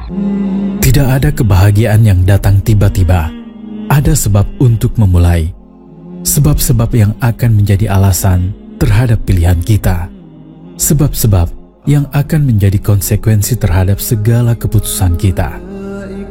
Tidak ada kebahagiaan yang datang tiba-tiba. Ada sebab untuk memulai. Sebab-sebab yang akan menjadi alasan terhadap pilihan kita. Sebab-sebab yang akan menjadi konsekuensi terhadap segala keputusan kita.